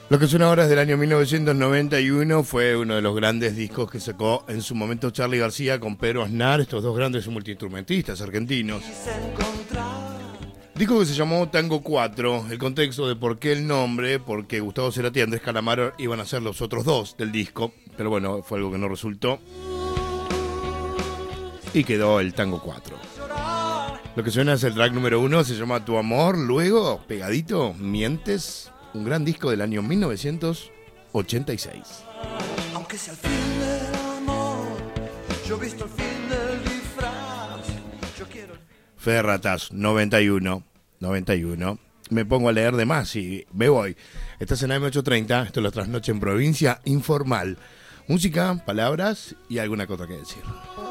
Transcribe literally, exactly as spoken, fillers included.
Lo que suena ahora es del año mil novecientos noventa y uno, fue uno de los grandes discos que sacó en su momento Charly García con Pedro Aznar, estos dos grandes multiinstrumentistas argentinos. Disco que se llamó Tango cuatro, el contexto de por qué el nombre, porque Gustavo Cerati y Andrés Calamaro iban a ser los otros dos del disco, pero bueno, fue algo que no resultó y quedó el Tango cuatro. Lo que suena es el track número uno, se llama Tu Amor, luego, pegadito, Mientes, un gran disco del año mil novecientos ochenta y seis. Aunque sea el fin del amor, yo he visto el fin del disfraz, yo quiero... Fede Ratas, noventa y uno, noventa y uno. Me pongo a leer de más y me voy. Estás en A M ochocientos treinta, esto es La Trasnoche en Provincia Informal. Música, palabras y alguna cosa que decir.